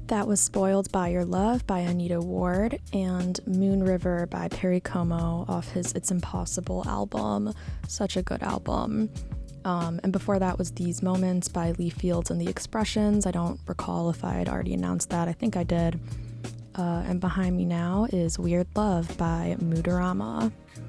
That was Spoiled by Your Love by Anita Ward and Moon River by Perry Como off his It's Impossible album. Such a good album. And before that was These Moments by Lee Fields and the Expressions. I don't recall if I had already announced that. I think I did. And behind me now is Weird Love by Moodorama.